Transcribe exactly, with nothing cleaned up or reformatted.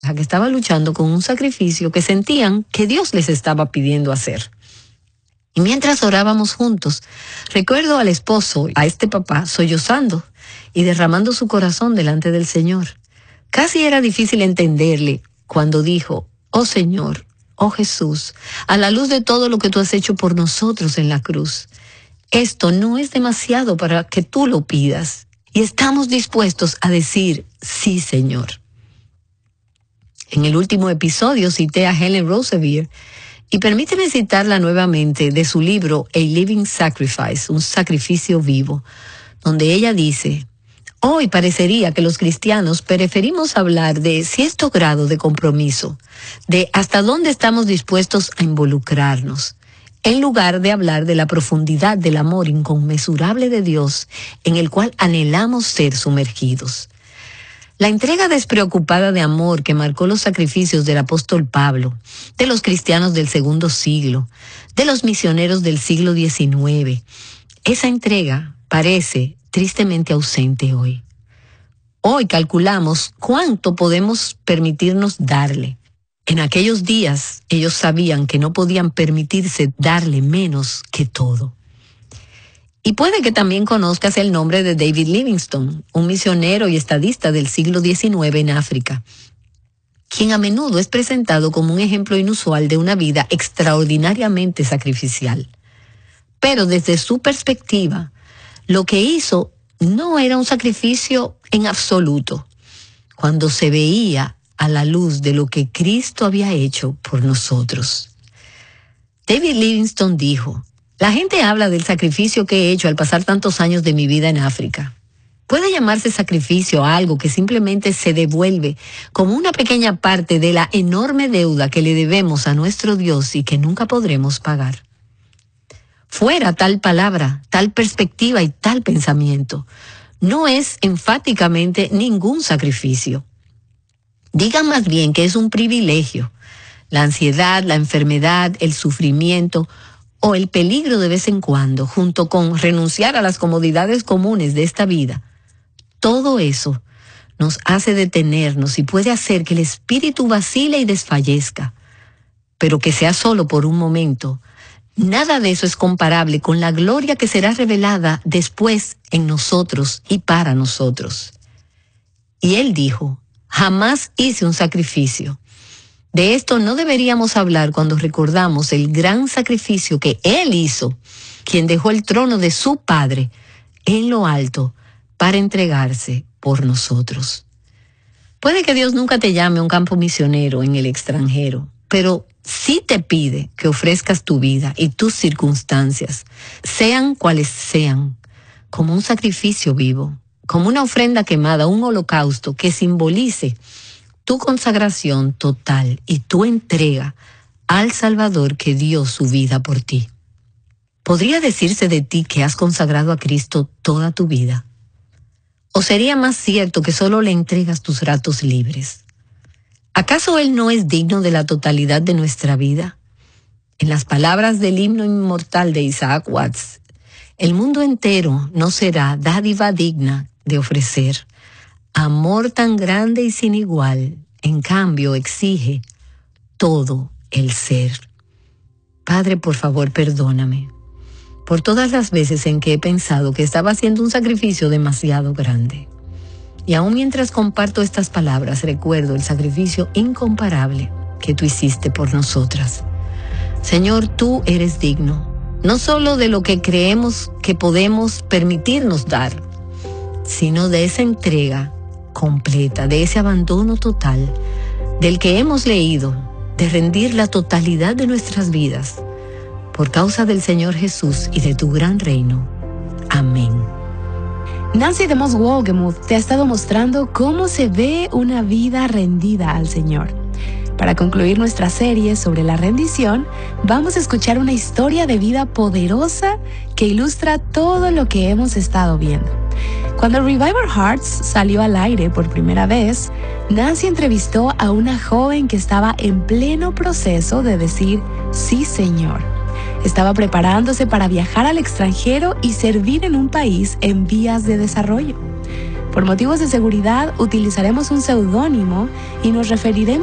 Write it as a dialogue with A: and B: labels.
A: que estaba luchando con un sacrificio que sentían que Dios les estaba pidiendo hacer. Y mientras orábamos juntos, recuerdo al esposo, a este papá, sollozando y derramando su corazón delante del Señor. Casi era difícil entenderle cuando dijo: «Oh Señor, oh Jesús, a la luz de todo lo que tú has hecho por nosotros en la cruz, esto no es demasiado para que tú lo pidas, y estamos dispuestos a decir sí, Señor». En el último episodio cité a Helen Roseveare, y permíteme citarla nuevamente de su libro A Living Sacrifice, un sacrificio vivo, donde ella dice: «Hoy parecería que los cristianos preferimos hablar de cierto grado de compromiso, de hasta dónde estamos dispuestos a involucrarnos, en lugar de hablar de la profundidad del amor inconmensurable de Dios en el cual anhelamos ser sumergidos». La entrega despreocupada de amor que marcó los sacrificios del apóstol Pablo, de los cristianos del segundo siglo, de los misioneros del siglo diecinueve, esa entrega parece tristemente ausente hoy. Hoy calculamos cuánto podemos permitirnos darle. En aquellos días ellos sabían que no podían permitirse darle menos que todo. Y puede que también conozcas el nombre de David Livingstone, un misionero y estadista del siglo diecinueve en África, quien a menudo es presentado como un ejemplo inusual de una vida extraordinariamente sacrificial. Pero desde su perspectiva, lo que hizo no era un sacrificio en absoluto, cuando se veía a la luz de lo que Cristo había hecho por nosotros. David Livingstone dijo: «La gente habla del sacrificio que he hecho al pasar tantos años de mi vida en África. Puede llamarse sacrificio a algo que simplemente se devuelve como una pequeña parte de la enorme deuda que le debemos a nuestro Dios y que nunca podremos pagar. Fuera tal palabra, tal perspectiva y tal pensamiento, no es enfáticamente ningún sacrificio. Digan más bien que es un privilegio. La ansiedad, la enfermedad, el sufrimiento o el peligro de vez en cuando, junto con renunciar a las comodidades comunes de esta vida, todo eso nos hace detenernos y puede hacer que el espíritu vacile y desfallezca, pero que sea solo por un momento. Nada de eso es comparable con la gloria que será revelada después en nosotros y para nosotros». Y él dijo: «Jamás hice un sacrificio». De esto no deberíamos hablar cuando recordamos el gran sacrificio que Él hizo, quien dejó el trono de su Padre en lo alto para entregarse por nosotros. Puede que Dios nunca te llame a un campo misionero en el extranjero, pero sí te pide que ofrezcas tu vida y tus circunstancias, sean cuales sean, como un sacrificio vivo, como una ofrenda quemada, un holocausto que simbolice tu consagración total y tu entrega al Salvador que dio su vida por ti. ¿Podría decirse de ti que has consagrado a Cristo toda tu vida? ¿O sería más cierto que solo le entregas tus ratos libres? ¿Acaso Él no es digno de la totalidad de nuestra vida? En las palabras del himno inmortal de Isaac Watts, el mundo entero no será dádiva digna de ofrecer. Amor tan grande y sin igual, en cambio, exige todo el ser. Padre, por favor, perdóname por todas las veces en que he pensado que estaba haciendo un sacrificio demasiado grande. Y aún mientras comparto estas palabras, recuerdo el sacrificio incomparable que tú hiciste por nosotras. Señor, tú eres digno, no solo de lo que creemos que podemos permitirnos dar, sino de esa entrega completa, de ese abandono total, del que hemos leído, de rendir la totalidad de nuestras vidas, por causa del Señor Jesús y de tu gran reino. Amén.
B: Nancy DeMoss Wolgemuth te ha estado mostrando cómo se ve una vida rendida al Señor. Para concluir nuestra serie sobre la rendición, vamos a escuchar una historia de vida poderosa que ilustra todo lo que hemos estado viendo. Cuando Revival Hearts salió al aire por primera vez, Nancy entrevistó a una joven que estaba en pleno proceso de decir sí, Señor. Estaba preparándose para viajar al extranjero y servir en un país en vías de desarrollo. Por motivos de seguridad utilizaremos un seudónimo y nos referiremos